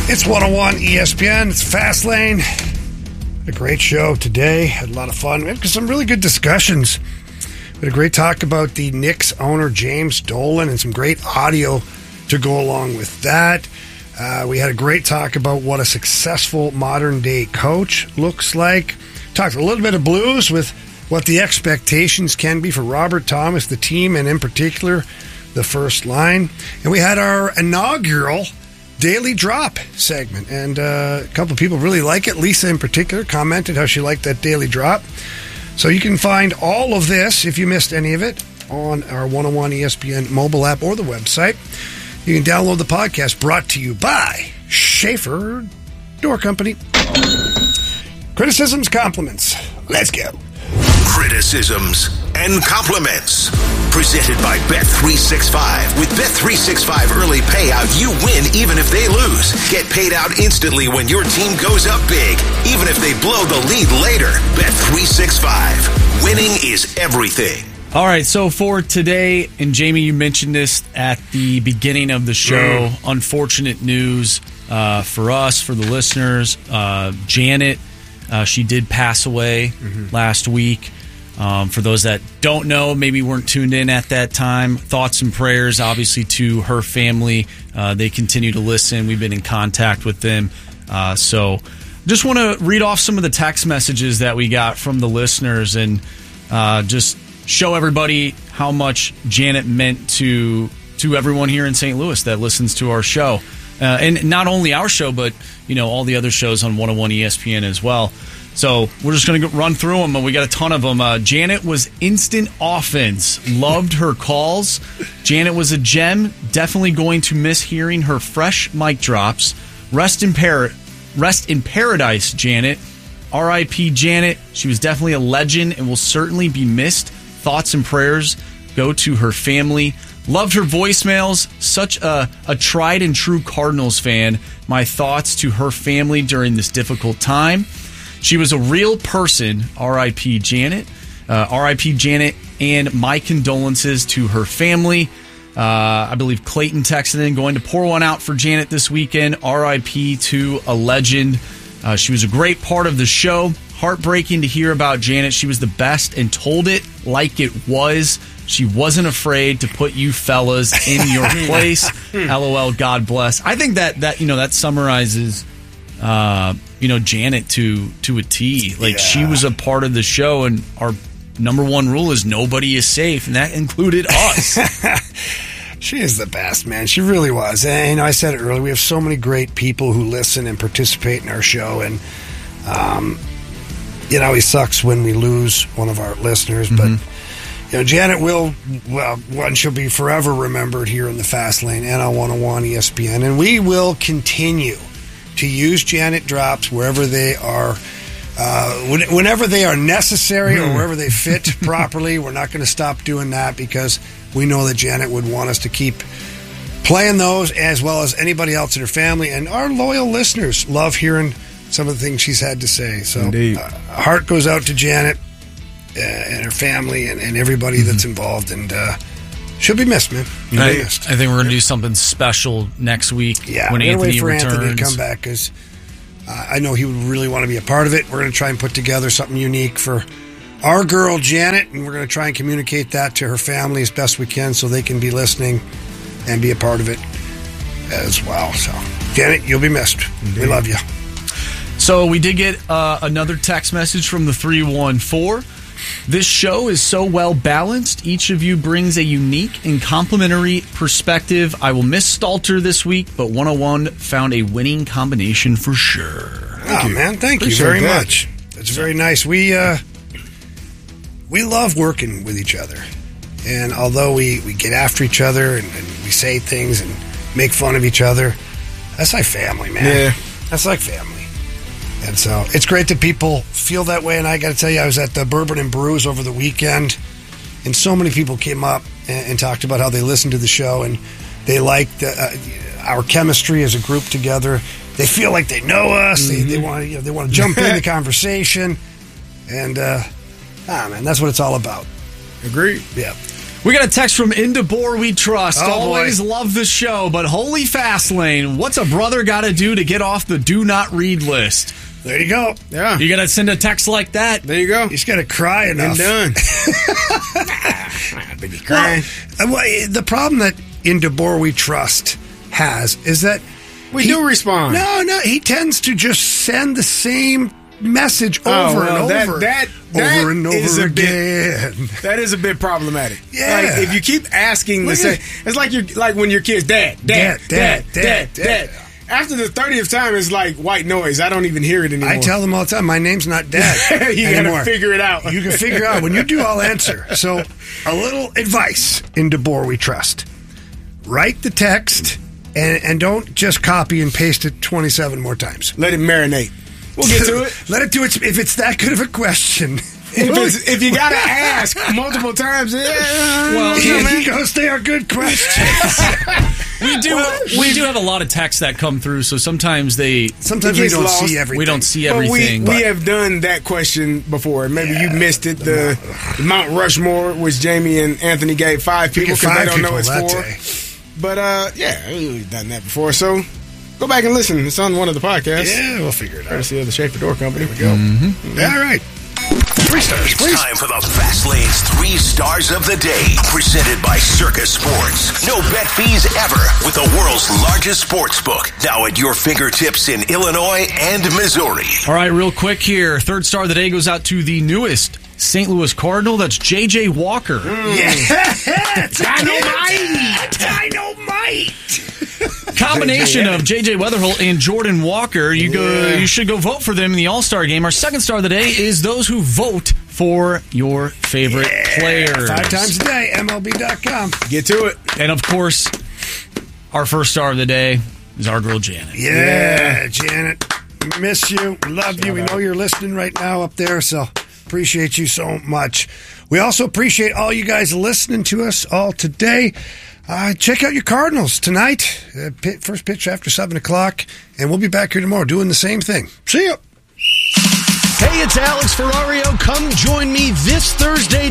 It's 101 ESPN. It's Fastlane. A great show today. Had a lot of fun. We had some really good discussions. We had a great talk about the Knicks owner, James Dolan, and some great audio to go along with that. We had a great talk about what a successful modern-day coach looks like. Talked a little bit of Blues with what the expectations can be for Robert Thomas, the team, and in particular, the first line. And we had our inaugural Daily Drop segment, and a couple of people really like it. Lisa in particular commented how she liked that Daily Drop. So you can find all of this, if you missed any of it, on our 101 ESPN mobile app or the website. You can download the podcast, brought to you by Schaefer Door Company. Criticisms, compliments. Let's go. Criticisms and compliments. Presented by Bet365. With Bet365 early payout, you win even if they lose. Get paid out instantly when your team goes up big, even if they blow the lead later. Bet365. Winning is everything. All right, so for today, and Jamie, you mentioned this at the beginning of the show, unfortunate news for us, for the listeners. Janet, she did pass away last week. For those that don't know, maybe weren't tuned in at that time, thoughts and prayers, obviously, to her family. They continue to listen. We've been in contact with them. So just want to read off some of the text messages that we got from the listeners and just show everybody how much Janet meant to everyone here in St. Louis that listens to our show. And not only our show, but all the other shows on 101 ESPN as well. So we're just going to run through them, and we got a ton of them. Janet was instant offense. Loved her calls. Janet was a gem. Definitely going to miss hearing her fresh mic drops. Rest in paradise, Janet. R.I.P. Janet. She was definitely a legend and will certainly be missed. Thoughts and prayers go to her family. Loved her voicemails. Such a tried and true Cardinals fan. My thoughts to her family during this difficult time. She was a real person. R.I.P. Janet. R.I.P. Janet, and my condolences to her family. I believe Clayton texted in, going to pour one out for Janet this weekend. R.I.P. to a legend. She was a great part of the show. Heartbreaking to hear about Janet. She was the best and told it like it was. She wasn't afraid to put you fellas in your place. LOL, God bless. I think that summarizes Janet to a T. She was a part of the show, and our number one rule is nobody is safe, and that included us. She is the best, man. She really was. And I said it earlier, we have so many great people who listen and participate in our show, and it sucks when we lose one of our listeners, but Janet she'll be forever remembered here in the Fast Lane and on 101 ESPN, and we will continue to use Janet drops wherever they are, whenever they are necessary or wherever they fit properly. We're not going to stop doing that because we know that Janet would want us to keep playing those, as well as anybody else in her family. And our loyal listeners love hearing some of the things she's had to say. So heart goes out to Janet and her family and everybody that's involved. And she'll be missed, man. I think we're going to do something special next week when Anthony returns. Anthony to come back because I know he would really want to be a part of it. We're going to try and put together something unique for our girl, Janet, and we're going to try and communicate that to her family as best we can so they can be listening and be a part of it as well. So, Janet, you'll be missed. Indeed. We love you. So we did get another text message from the 314. This show is so well balanced. Each of you brings a unique and complimentary perspective. I will miss Stalter this week, but 101 found a winning combination for sure. Thank you very much. That's very nice. We love working with each other. And although we get after each other and we say things and make fun of each other, that's like family, man. Yeah. That's like family. And so it's great that people feel that way. And I got to tell you, I was at the Bourbon and Brews over the weekend, and so many people came up and talked about how they listened to the show and they liked our chemistry as a group together. They feel like they know us. They want to jump in the conversation, and man, that's what it's all about. Agreed. Yeah. We got a text from Indabor We Trust. Oh, Always boy. love the show, but holy fast lane, what's a brother got to do to get off the do not read list? There you go. Yeah. You got to send a text like that. There you go. You just got to cry enough. And done. Baby crying. The problem that Indabor We Trust has is that We do respond. No, he tends to just send the same message over and over. That over and is over a again. That is a bit problematic. Yeah. Like, if you keep asking the Look same, at- it's like you're like when your kids, dad. After the 30th time, it's like white noise. I don't even hear it anymore. I tell them all the time, my name's not Dad you anymore. gotta figure it out. You can figure out. When you do, I'll answer. So, a little advice in DeBoer We Trust. Write the text and don't just copy and paste it 27 more times. Let it marinate. We'll get to it. Let it do it. If it's that good of a question. If you gotta ask multiple times, He goes, they are good questions. We do have a lot of texts that come through, so sometimes we gets don't lost. see everything. we don't see But everything. we have done that question before. Maybe you missed it. The Mount Rushmore, which Jamie and Anthony gave 5 people because they don't know it's that 4. day. But we've done that before. So go back and listen. It's on one of the podcasts. Yeah, we'll figure it out. Courtesy of the Schaefer Door Company. There we go. All right. 3 stars, It's please. time for the Fast Lane's 3 stars of the day, presented by Circus Sports. No bet fees ever with the world's largest sports book. Now at your fingertips in Illinois and Missouri. All right, real quick here. 3rd star of the day goes out to the newest St. Louis Cardinal. That's J.J. Walker. Dynamite. Combination of J.J. Weatherholt and Jordan Walker. You should go vote for them in the All-Star game. Our 2nd star of the day is those who vote for your favorite players. 5 times a day, MLB.com. Get to it. And, of course, our 1st star of the day is our girl Janet. Yeah, Janet. Miss you. We love you. We know you're listening right now up there, so appreciate you so much. We also appreciate all you guys listening to us all today. Check out your Cardinals tonight. First pitch after 7 o'clock, and we'll be back here tomorrow doing the same thing. See ya. Hey, it's Alex Ferrario. Come join me this Thursday